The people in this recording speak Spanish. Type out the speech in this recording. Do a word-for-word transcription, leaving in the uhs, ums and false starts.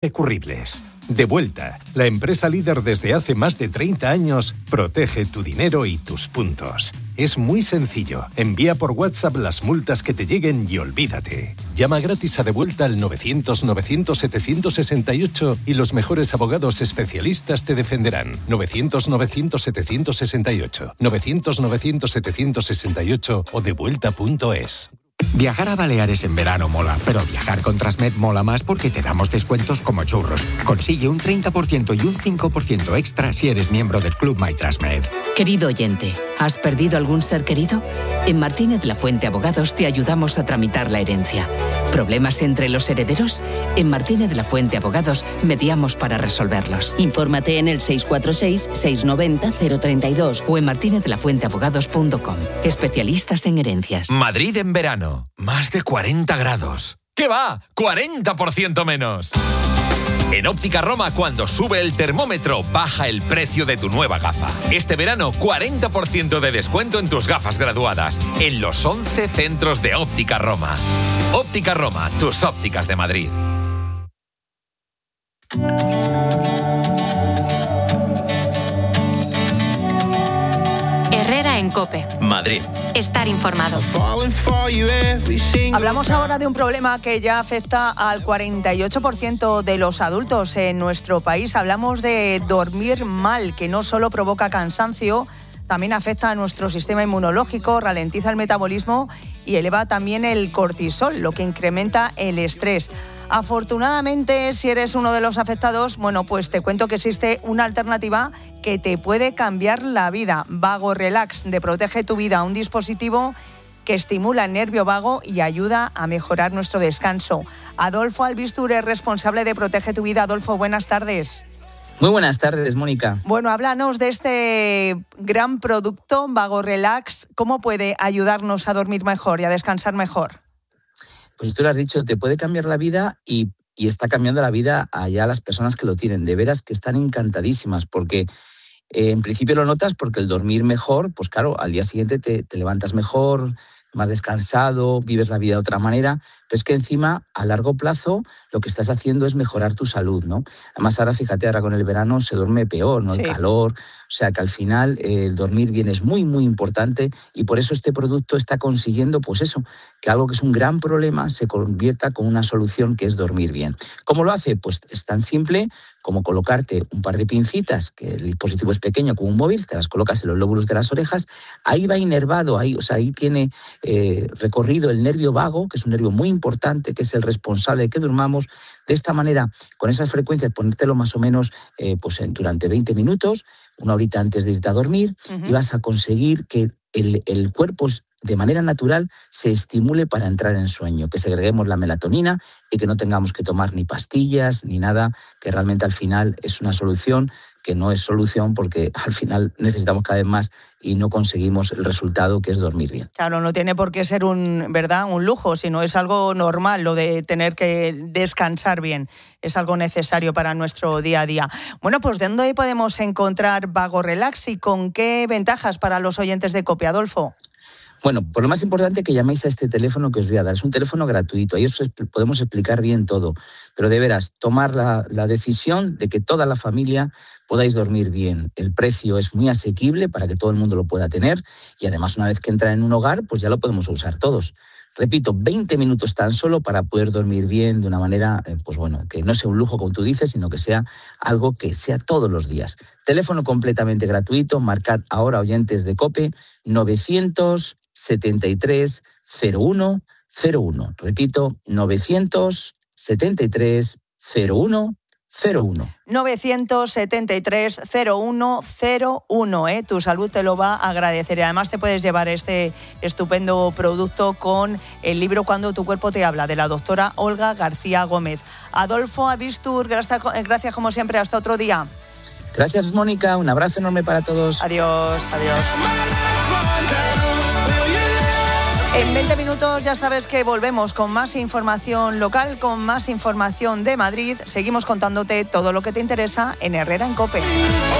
Recurribles. De vuelta, la empresa líder desde hace más de treinta años protege tu dinero y tus puntos. Es muy sencillo. Envía por WhatsApp las multas que te lleguen y olvídate. Llama gratis a Devuelta al novecientos novecientos setecientos sesenta y ocho y los mejores abogados especialistas te defenderán. novecientos novecientos setecientos sesenta y ocho, novecientos novecientos setecientos sesenta y ocho o devuelta punto es. Viajar a Baleares en verano mola, pero viajar con Transmed mola más porque te damos descuentos como churros. Consigue un treinta por ciento y un cinco por ciento extra si eres miembro del Club My Transmed. Querido oyente, ¿has perdido algún ser querido? En Martínez La Fuente Abogados te ayudamos a tramitar la herencia. ¿Problemas entre los herederos? En Martínez La Fuente Abogados mediamos para resolverlos. Infórmate en el seis cuatro seis, seis nueve cero, cero tres dos o en martinez la fuente abogados punto com. Especialistas en herencias. Madrid en verano. Más de cuarenta grados. ¿Qué va? ¡cuarenta por ciento menos! En Óptica Roma, cuando sube el termómetro, baja el precio de tu nueva gafa. Este verano, cuarenta por ciento de descuento en tus gafas graduadas, en los once centros de Óptica Roma. Óptica Roma, tus ópticas de Madrid. Herrera en COPE. Madrid. Estar informado. Hablamos ahora de un problema que ya afecta al cuarenta y ocho por ciento de los adultos en nuestro país. Hablamos de dormir mal, que no solo provoca cansancio, también afecta a nuestro sistema inmunológico, ralentiza el metabolismo y eleva también el cortisol, lo que incrementa el estrés. Afortunadamente, si eres uno de los afectados, bueno, pues te cuento que existe una alternativa que te puede cambiar la vida. Vago Relax, de Protege tu Vida, un dispositivo que estimula el nervio vago y ayuda a mejorar nuestro descanso. Adolfo Albistur es responsable de Protege tu Vida. Adolfo, buenas tardes. Muy buenas tardes, Mónica. Bueno, háblanos de este gran producto, Vago Relax. ¿Cómo puede ayudarnos a dormir mejor y a descansar mejor? Pues tú lo has dicho, te puede cambiar la vida y, y está cambiando la vida allá a las personas que lo tienen. De veras que están encantadísimas porque eh, en principio lo notas porque el dormir mejor, pues claro, al día siguiente te, te levantas mejor, más descansado, vives la vida de otra manera, pero es que encima a largo plazo lo que estás haciendo es mejorar tu salud, ¿no? Además ahora fíjate, ahora con el verano se duerme peor, ¿no? Sí. El calor, o sea que al final eh, el dormir bien es muy muy importante y por eso este producto está consiguiendo pues eso, que algo que es un gran problema se convierta con una solución que es dormir bien. ¿Cómo lo hace? Pues es tan simple como colocarte un par de pincitas, que el dispositivo es pequeño como un móvil, te las colocas en los lóbulos de las orejas, ahí va inervado, ahí, o sea, ahí tiene eh, recorrido el nervio vago, que es un nervio muy importante, que es el responsable de que durmamos. De esta manera, con esas frecuencias, ponértelo más o menos eh, pues en, durante veinte minutos, una horita antes de irte a dormir, uh-huh. y vas a conseguir que el, el cuerpo de manera natural se estimule para entrar en sueño, que segreguemos la melatonina y que no tengamos que tomar ni pastillas ni nada, que realmente al final es una solución que no es solución porque al final necesitamos cada vez más y no conseguimos el resultado que es dormir bien. Claro, no tiene por qué ser un, ¿verdad?, un lujo, sino es algo normal lo de tener que descansar bien. Es algo necesario para nuestro día a día. Bueno, pues ¿dónde podemos encontrar Vago Relax y con qué ventajas para los oyentes de COPE, Adolfo? Bueno, por lo más importante que llaméis a este teléfono que os voy a dar. Es un teléfono gratuito, ahí os podemos explicar bien todo. Pero de veras, tomar la, la decisión de que toda la familia podáis dormir bien. El precio es muy asequible para que todo el mundo lo pueda tener y además una vez que entra en un hogar, pues ya lo podemos usar todos. Repito, veinte minutos tan solo para poder dormir bien de una manera, eh, pues bueno, que no sea un lujo como tú dices, sino que sea algo que sea todos los días. Teléfono completamente gratuito, marcad ahora, oyentes de COPE, novecientos setenta y tres cero uno cero uno. Repito, novecientos setenta y tres cero uno cero uno. novecientos setenta y tres cero uno cero uno, ¿eh? Tu salud te lo va a agradecer y además te puedes llevar este estupendo producto con el libro Cuando tu cuerpo te habla, de la doctora Olga García Gómez. Adolfo Albistur, gracias, gracias como siempre, hasta otro día. Gracias, Mónica, un abrazo enorme para todos. Adiós, adiós. En veinte minutos ya sabes que volvemos con más información local, con más información de Madrid. Seguimos contándote todo lo que te interesa en Herrera en COPE.